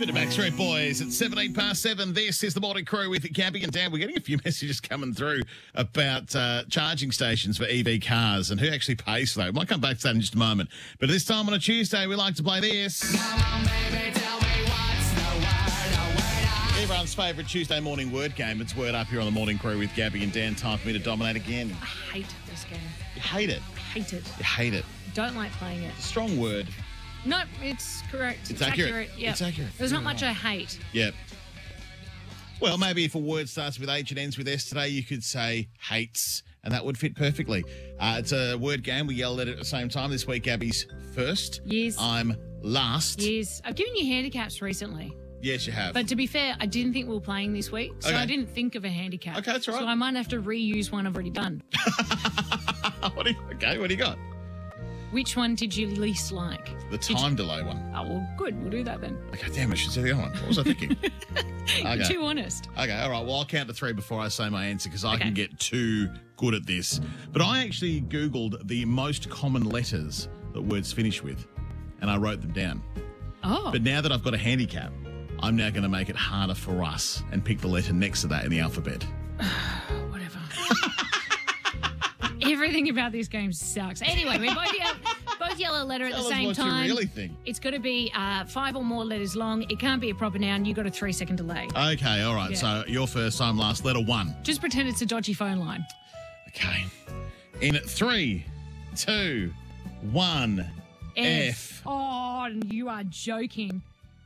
Bit of Backstreet Boys at 7:08 This is the Morning Crew with Gabby and Dan. We're getting a few messages coming through about charging stations for EV cars and who actually pays for that. We might come back to that in just a moment. But this time on a Tuesday, we like to play this. Come on, baby, tell me what's the word. Everyone's favourite Tuesday morning word game. It's Word Up here on the Morning Crew with Gabby and Dan. Time for me to dominate again. I hate this game. You hate it. Hate it. You hate it. Don't like playing it. Strong word. No, it's correct. It's accurate. Yep. It's accurate. There's not much I hate. Yep. Well, maybe if a word starts with H and ends with S today, you could say hates, and that would fit perfectly. It's a word game. We yelled at the same time. This week, Gabby's first. Yes. I'm last. Yes. I've given you handicaps recently. Yes, you have. But to be fair, I didn't think we were playing this week, so Okay. I didn't think of a handicap. Okay, that's all right. So I might have to reuse one I've already done. What do you got? Which one did you least like? The time delay one. Oh, well, good. We'll do that then. Okay, damn, I should say the other one. What was I thinking? You're Okay. too honest. Okay, all right. Well, I'll count to three before I say my answer because I Okay. can get too good at this. But I actually Googled the most common letters that words finish with, and I wrote them down. Oh. But now that I've got a handicap, I'm now going to make it harder for us and pick the letter next to that in the alphabet. Whatever. Everything about this game sucks. Anyway, we both yell a letter at Tell the us same what time. you really think. It's got to be 5 or more letters long. It can't be a proper noun. You've got a 3-second delay. Okay, all right. Yeah. So you're first, I'm last. Letter 1. Just pretend it's a dodgy phone line. Okay. In 3, 2, 1. F. Oh, you are joking.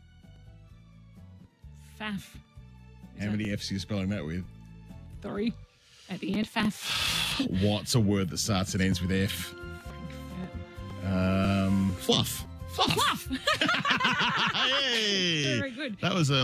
Faff. How many F's are you spelling that with? 3 at the end. Faff. What's a word that starts and ends with F? Fluff. Fluff. Hey! Very good. That was a